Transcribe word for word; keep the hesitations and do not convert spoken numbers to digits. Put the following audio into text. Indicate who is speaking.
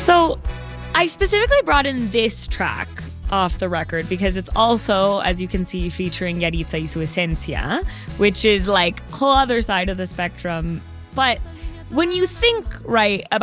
Speaker 1: So I specifically brought in this track off the record because it's also, as you can see, featuring Yaritza y su Esencia, which is like whole other side of the spectrum. But when you think, right, about